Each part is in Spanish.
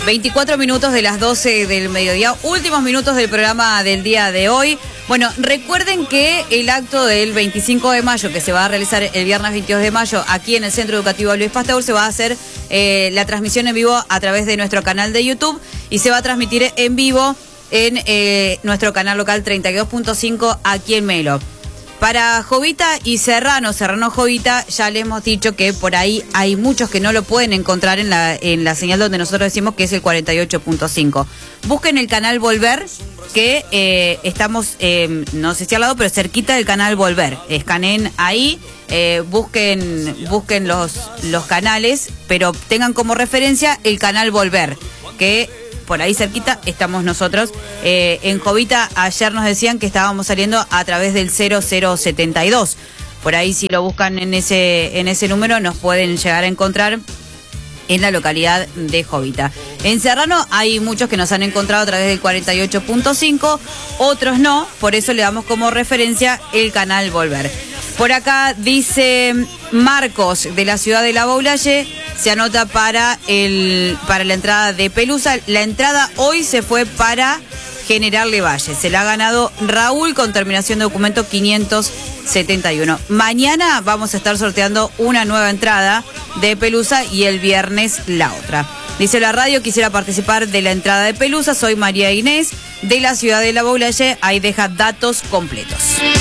24 minutos de las 12 del mediodía, últimos minutos del programa del día de hoy. Bueno, recuerden que el acto del 25 de mayo, que se va a realizar el viernes 22 de mayo aquí en el Centro Educativo Luis Pasteur, se va a hacer la transmisión en vivo a través de nuestro canal de YouTube y se va a transmitir en vivo en nuestro canal local 32.5 aquí en Melo. Para Jovita y Serrano Jovita, ya les hemos dicho que por ahí hay muchos que no lo pueden encontrar en la señal donde nosotros decimos que es el 48.5. Busquen el canal Volver, que estamos, no sé si al lado, pero cerquita del canal Volver. Escaneen ahí, busquen los canales, pero tengan como referencia el canal Volver, que por ahí cerquita estamos nosotros. En Jovita ayer nos decían que estábamos saliendo a través del 0072. Por ahí si lo buscan en ese número nos pueden llegar a encontrar en la localidad de Jovita. En Serrano hay muchos que nos han encontrado a través del 48.5, otros no, por eso le damos como referencia el canal Volver. Por acá dice Marcos de la ciudad de La Baulalle, se anota para la entrada de Pelusa. La entrada hoy se fue para General Levalle. Se la ha ganado Raúl con terminación de documento 571. Mañana vamos a estar sorteando una nueva entrada de Pelusa y el viernes la otra. Dice la radio, quisiera participar de la entrada de Pelusa. Soy María Inés de la ciudad de La Baulalle. Ahí deja datos completos.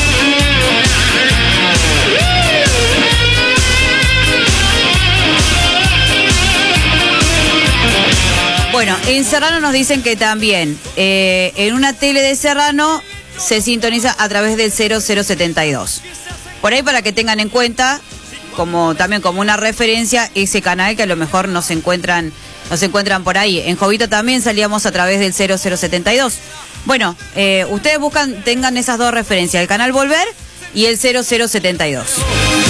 Bueno, en Serrano nos dicen que también en una tele de Serrano se sintoniza a través del 0072. Por ahí para que tengan en cuenta, también como una referencia, ese canal que a lo mejor nos encuentran por ahí. En Jovita también salíamos a través del 0072. Bueno, ustedes tengan esas dos referencias, el canal Volver y el 0072.